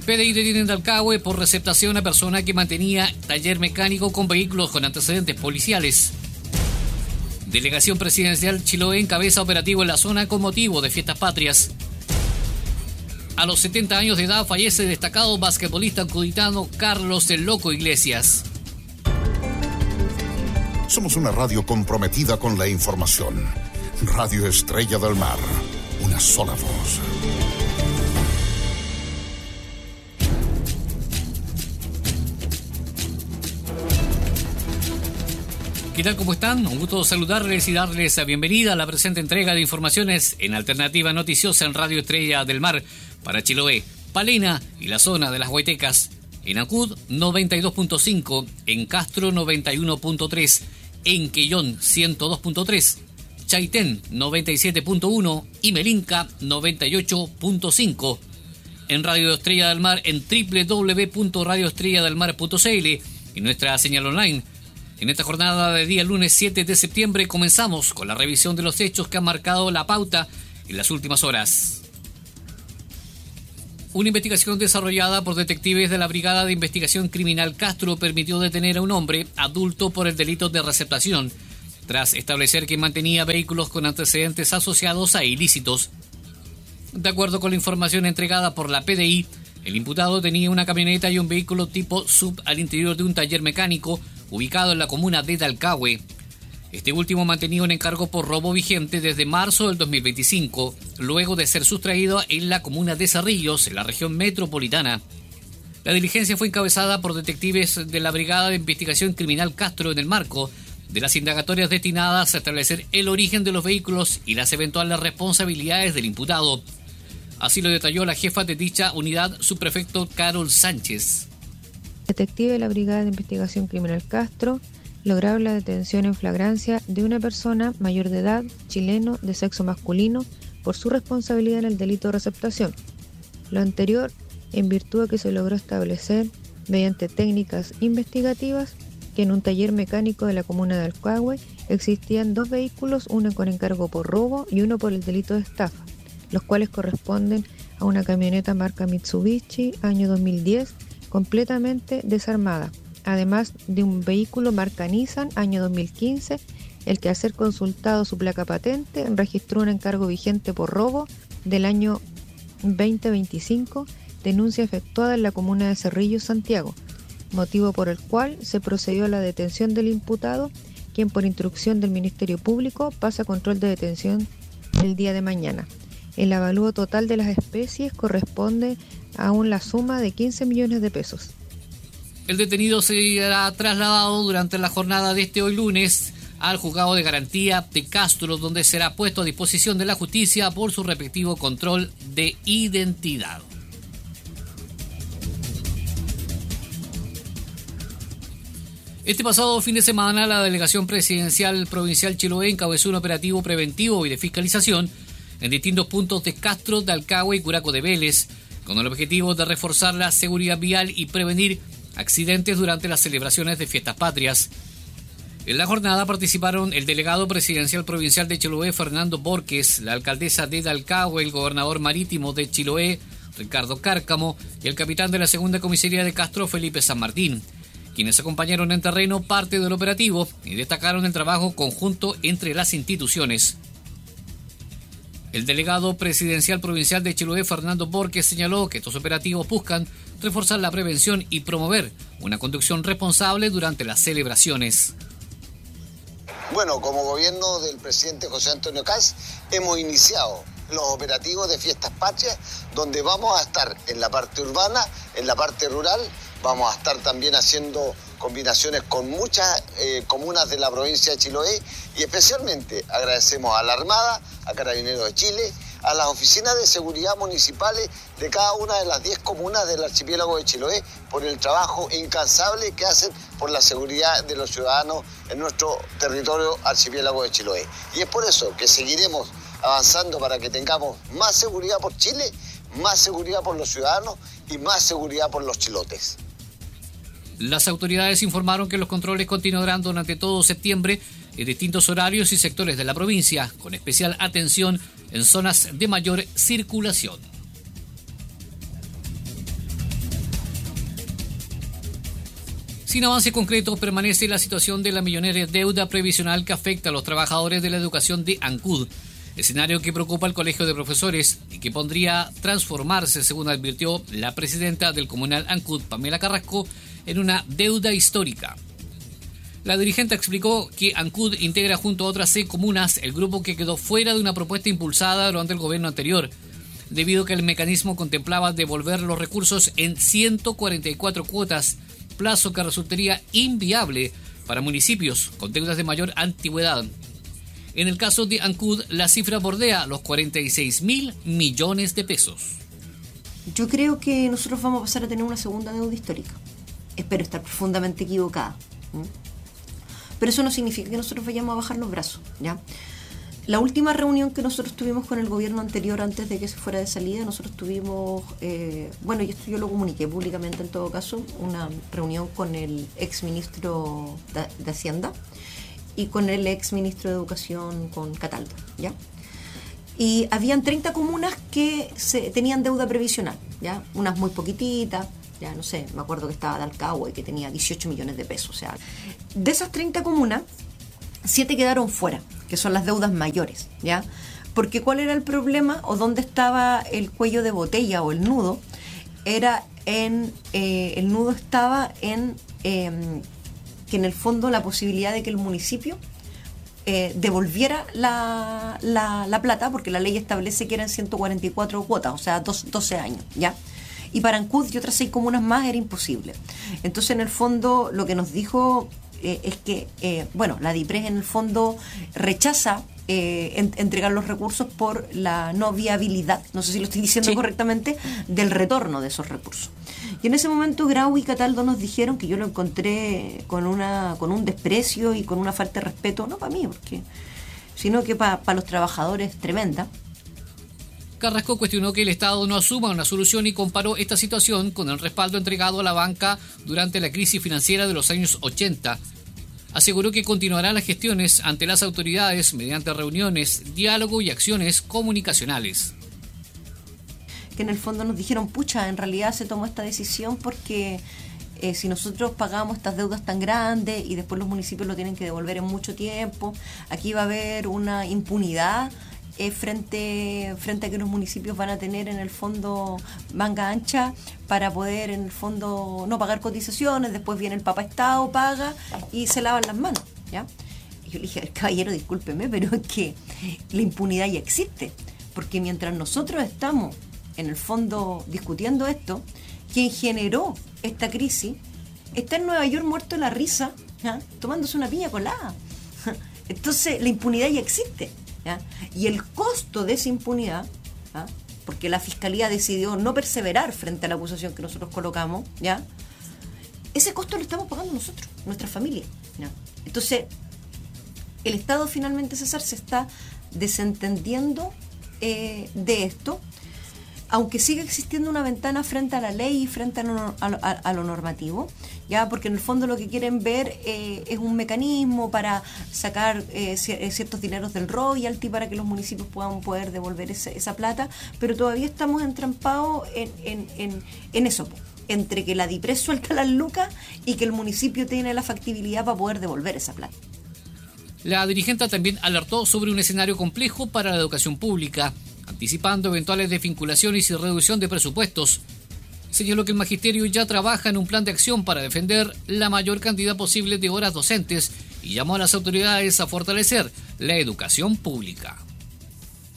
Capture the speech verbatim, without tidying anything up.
P D I detiene en Talcahué por receptación a persona que mantenía taller mecánico con vehículos con antecedentes policiales. Delegación Presidencial Chiloé encabeza operativo en la zona con motivo de fiestas patrias. A los setenta años de edad fallece destacado basquetbolista ancuditano Carlos el Loco Iglesias. Somos una radio comprometida con la información. Radio Estrella del Mar. Una sola voz. ¿Qué tal? ¿Cómo están? Un gusto saludarles y darles la bienvenida a la presente entrega de informaciones en Alternativa Noticiosa en Radio Estrella del Mar para Chiloé, Palena y la zona de las Huaytecas. En Ancud noventa y dos punto cinco, en Castro noventa y uno punto tres, en Quellón ciento dos punto tres, Chaitén noventa y siete punto uno y Melinca noventa y ocho punto cinco. En Radio Estrella del Mar en doble u doble u doble u punto radio estrella del mar punto c l y nuestra señal online. En esta jornada de día lunes siete de septiembre comenzamos con la revisión de los hechos que han marcado la pauta en las últimas horas. Una investigación desarrollada por detectives de la Brigada de Investigación Criminal Castro permitió detener a un hombre adulto por el delito de receptación, tras establecer que mantenía vehículos con antecedentes asociados a ilícitos. De acuerdo con la información entregada por la P D I, el imputado tenía una camioneta y un vehículo tipo sub al interior de un taller mecánico ubicado en la comuna de Talcahué. Este último mantenía un encargo por robo vigente desde marzo del dos mil veinticinco, luego de ser sustraído en la comuna de Cerrillos, en la región metropolitana. La diligencia fue encabezada por detectives de la Brigada de Investigación Criminal Castro en el marco de las indagatorias destinadas a establecer el origen de los vehículos y las eventuales responsabilidades del imputado. Así lo detalló la jefa de dicha unidad, subprefecto Carol Sánchez. Detective de la Brigada de Investigación Criminal Castro lograron la detención en flagrancia de una persona mayor de edad, chileno, de sexo masculino, por su responsabilidad en el delito de receptación. Lo anterior, en virtud de que se logró establecer, mediante técnicas investigativas, que en un taller mecánico de la comuna de Talcahué existían dos vehículos, uno con encargo por robo y uno por el delito de estafa, los cuales corresponden a una camioneta marca Mitsubishi, año dos mil diez, completamente desarmada, además de un vehículo marca Nissan, año dos mil quince, el que al ser consultado su placa patente registró un encargo vigente por robo del año veinte veinticinco, denuncia efectuada en la comuna de Cerrillos, Santiago, motivo por el cual se procedió a la detención del imputado, quien por instrucción del Ministerio Público pasa a control de detención el día de mañana. El avalúo total de las especies corresponde a una suma de quince millones de pesos. El detenido será trasladado durante la jornada de este hoy lunes al juzgado de garantía de Castro, donde será puesto a disposición de la justicia por su respectivo control de identidad. Este pasado fin de semana, la Delegación Presidencial Provincial Chiloé encabezó un operativo preventivo y de fiscalización en distintos puntos de Castro, Talcahué y Curaco de Vélez, con el objetivo de reforzar la seguridad vial y prevenir accidentes durante las celebraciones de fiestas patrias. En la jornada participaron el delegado presidencial provincial de Chiloé, Fernando Borges, la alcaldesa de Talcahué, el gobernador marítimo de Chiloé, Ricardo Cárcamo, y el capitán de la segunda comisaría de Castro, Felipe San Martín, quienes acompañaron en terreno parte del operativo y destacaron el trabajo conjunto entre las instituciones. El delegado presidencial provincial de Chiloé, Fernando Borges, señaló que estos operativos buscan reforzar la prevención y promover una conducción responsable durante las celebraciones. Bueno, como gobierno del presidente José Antonio Kast, hemos iniciado los operativos de fiestas patrias, donde vamos a estar en la parte urbana, en la parte rural, vamos a estar también haciendo combinaciones con muchas eh, comunas de la provincia de Chiloé, y especialmente agradecemos a la Armada, a Carabineros de Chile, a las oficinas de seguridad municipales de cada una de las diez comunas del archipiélago de Chiloé por el trabajo incansable que hacen por la seguridad de los ciudadanos en nuestro territorio archipiélago de Chiloé. Y es por eso que seguiremos avanzando para que tengamos más seguridad por Chile, más seguridad por los ciudadanos y más seguridad por los chilotes. Las autoridades informaron que los controles continuarán durante todo septiembre en distintos horarios y sectores de la provincia, con especial atención en zonas de mayor circulación. Sin avance concreto, permanece la situación de la millonaria deuda previsional que afecta a los trabajadores de la educación de Ancud, escenario que preocupa al Colegio de Profesores y que podría transformarse, según advirtió la presidenta del comunal Ancud, Pamela Carrasco, en una deuda histórica. La dirigente explicó que Ancud integra junto a otras seis comunas el grupo que quedó fuera de una propuesta impulsada durante el gobierno anterior, debido a que el mecanismo contemplaba devolver los recursos en ciento cuarenta y cuatro cuotas, plazo que resultaría inviable para municipios con deudas de mayor antigüedad. En el caso de Ancud, la cifra bordea los cuarenta y seis mil millones de pesos. Yo creo que nosotros vamos a pasar a tener una segunda deuda histórica. Espero estar profundamente equivocada. ¿Mm? Pero eso no significa que nosotros vayamos a bajar los brazos, ¿ya? La última reunión que nosotros tuvimos con el gobierno anterior, antes de que se fuera de salida, nosotros tuvimos, eh, bueno, y esto yo lo comuniqué públicamente en todo caso, una reunión con el ex ministro de, de Hacienda y con el ex ministro de Educación, con Cataldo, ¿ya? Y habían treinta comunas que se, tenían deuda previsional, ¿ya? Unas muy poquititas, ya no sé, me acuerdo que estaba Dalcahue, que tenía dieciocho millones de pesos, o sea, de esas treinta comunas, siete quedaron fuera, que son las deudas mayores, ¿ya? Porque ¿cuál era el problema o dónde estaba el cuello de botella o el nudo? Era en, eh, el nudo estaba en eh, que en el fondo la posibilidad de que el municipio eh, devolviera la, la, la plata, porque la ley establece que eran ciento cuarenta y cuatro cuotas, o sea, dos, doce años, ¿ya? Y para Ancud y otras seis comunas más era imposible. Entonces, en el fondo, lo que nos dijo eh, es que, eh, bueno, la DIPRES en el fondo rechaza eh, en, entregar los recursos por la no viabilidad, no sé si lo estoy diciendo sí. correctamente, del retorno de esos recursos. Y en ese momento Grau y Cataldo nos dijeron, que yo lo encontré con una con un desprecio y con una falta de respeto, no para mí, porque sino que para pa los trabajadores tremenda. Carrasco cuestionó que el Estado no asuma una solución y comparó esta situación con el respaldo entregado a la banca durante la crisis financiera de los años ochenta. Aseguró que continuarán las gestiones ante las autoridades mediante reuniones, diálogo y acciones comunicacionales. Que en el fondo nos dijeron, pucha, en realidad se tomó esta decisión porque eh, si nosotros pagamos estas deudas tan grandes y después los municipios lo tienen que devolver en mucho tiempo, aquí va a haber una impunidad Eh, frente frente a que los municipios van a tener en el fondo manga ancha para poder en el fondo no pagar cotizaciones, después viene el papá Estado, paga y se lavan las manos, ¿ya? Y yo le dije, caballero, discúlpeme, pero es que la impunidad ya existe, porque mientras nosotros estamos en el fondo discutiendo esto, quien generó esta crisis está en Nueva York muerto de la risa, ¿ya? Tomándose una piña colada. Entonces la impunidad ya existe, ¿ya? Y el costo de esa impunidad, ¿ya? Porque la Fiscalía decidió no perseverar frente a la acusación que nosotros colocamos, ¿ya? Ese costo lo estamos pagando nosotros, nuestra familia, ¿ya? Entonces, el Estado finalmente, César, se está desentendiendo eh, de esto, aunque sigue existiendo una ventana frente a la ley y frente a lo, a, a, a lo normativo, ya, porque en el fondo lo que quieren ver eh, es un mecanismo para sacar eh, ciertos dineros del royalty para que los municipios puedan poder devolver esa, esa plata, pero todavía estamos entrampados en, en, en, en eso, entre que la DIPRES suelta las lucas y que el municipio tiene la factibilidad para poder devolver esa plata. La dirigente también alertó sobre un escenario complejo para la educación pública, anticipando eventuales desvinculaciones y reducción de presupuestos. Señaló que el magisterio ya trabaja en un plan de acción para defender la mayor cantidad posible de horas docentes y llamó a las autoridades a fortalecer la educación pública.